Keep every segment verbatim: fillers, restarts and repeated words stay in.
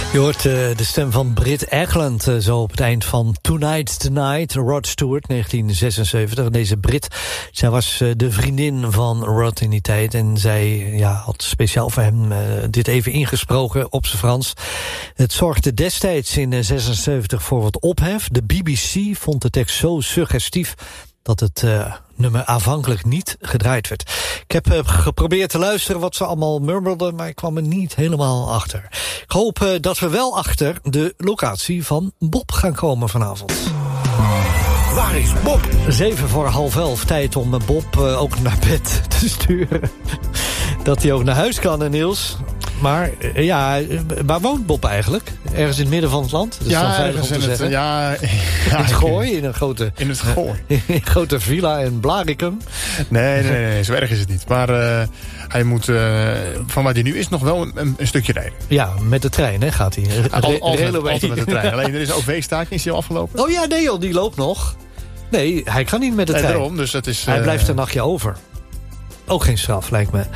Je hoort uh, de stem van Britt Ekland uh, zo op het eind van Tonight's the Night. Rod Stewart, negentien zesenzeventig. Deze Brit, zij was uh, de vriendin van Rod in die tijd. En zij ja, had speciaal voor hem uh, dit even ingesproken op zijn Frans. Het zorgde destijds in uh, zesenzeventig voor wat ophef. De B B C vond de tekst zo suggestief dat het uh, nummer aanvankelijk niet gedraaid werd. Ik heb uh, geprobeerd te luisteren wat ze allemaal murmelden, maar ik kwam er niet helemaal achter. Ik hoop uh, dat we wel achter de locatie van Bob gaan komen vanavond. Waar is Bob? Zeven voor half elf, tijd om Bob uh, ook naar bed te sturen. Dat hij ook naar huis kan, hè, Niels. Maar uh, ja, waar woont Bob eigenlijk? Ergens in het midden van het land? Dat is ja, dan veilig om te in zeggen. Het, ja, in het Gooi, in een grote, in het Gooi. in een grote villa in Blaricum. Nee, nee, nee, nee, zo erg is het niet. Maar uh, hij moet, uh, van waar hij nu is, nog wel een, een stukje rijden. Ja, met de trein, hè, gaat hij. Re- Al, altijd, Railway. altijd met de trein. Alleen er is een O V-staking, is die al afgelopen? Oh ja, nee joh, die loopt nog. Nee, hij kan niet met de nee, trein. Daarom, dus het is, uh... Hij blijft een nachtje over. Ook geen straf, lijkt me.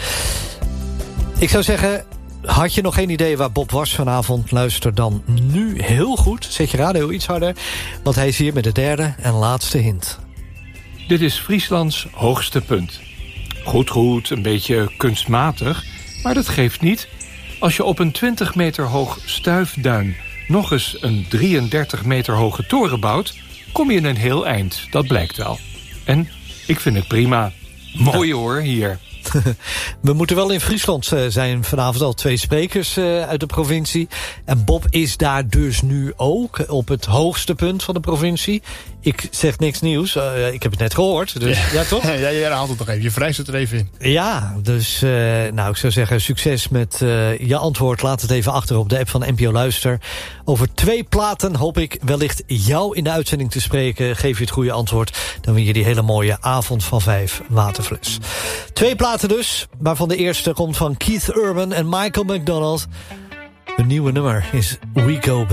Ik zou zeggen, had je nog geen idee waar Bob was vanavond? Luister dan nu heel goed. Zet je radio iets harder, want hij is hier met de derde en laatste hint. Dit is Frieslands hoogste punt. Goed, goed, een beetje kunstmatig, maar dat geeft niet. Als je op een twintig meter hoog stuifduin nog eens een drieëndertig meter hoge toren bouwt, kom je in een heel eind, dat blijkt wel. En ik vind het prima. Mooi ja. Hoor, hier. We moeten wel in Friesland zijn. Vanavond al twee sprekers uit de provincie. En Bob is daar dus nu ook op het hoogste punt van de provincie. Ik zeg niks nieuws. Uh, ik heb het net gehoord. Dus, ja. ja, toch? Ja, jij herhaalt het nog even. Je wrijft het er even in. Ja, dus uh, nou, ik zou zeggen succes met uh, je antwoord. Laat het even achter op de app van N P O Luister. Over twee platen hoop ik wellicht jou in de uitzending te spreken. Geef je het goede antwoord, dan win je die hele mooie avond van vijf waterfles. Twee platen dus, waarvan de eerste komt van Keith Urban en Michael McDonald. Een nieuwe nummer is We Go Back.